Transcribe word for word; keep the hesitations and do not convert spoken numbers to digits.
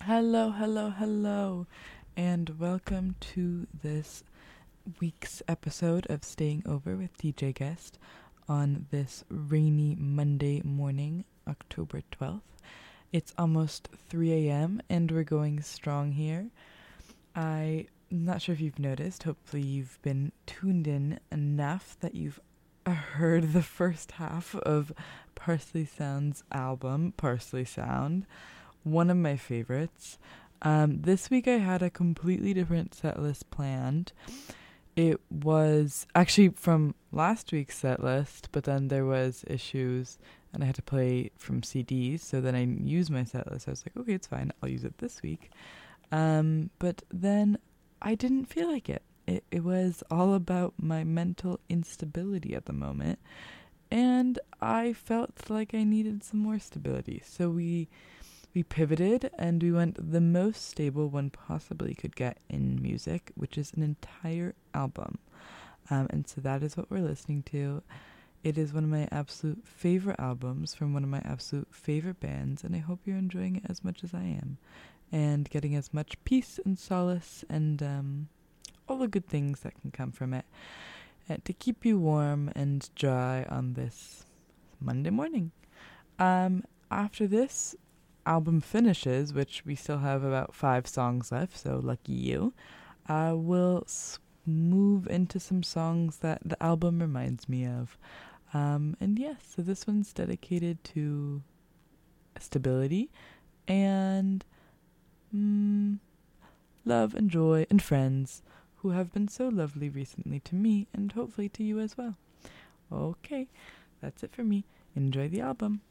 Hello, hello, hello, and welcome to this week's episode of Staying Over with D J Guest on this rainy Monday morning, October twelfth. It's almost three a.m. and we're going strong here. I'm not sure if you've noticed, hopefully you've been tuned in enough that you've heard the first half of Parsley Sound's album, Parsley Sound. One of my favorites. Um, this week I had a completely different set list planned. It was actually from last week's set list, but then there was issues and I had to play from C Ds, so then I used my set list. I was like, okay, it's fine, I'll use it this week. Um, but then I didn't feel like it. It, it was all about my mental instability at the moment, and I felt like I needed some more stability. So we We pivoted and we went the most stable one possibly could get in music, which is an entire album. Um, and so that is what we're listening to. It is one of my absolute favorite albums from one of my absolute favorite bands, and I hope you're enjoying it as much as I am and getting as much peace and solace and um, all the good things that can come from it uh, to keep you warm and dry on this Monday morning. Um, after this album finishes, which we still have about five songs left, so lucky you, uh, we'll s- move into some songs that the album reminds me of. Um, and yes, so this one's dedicated to stability and mm, love and joy and friends who have been so lovely recently to me and hopefully to you as well. Okay, that's it for me. Enjoy the album.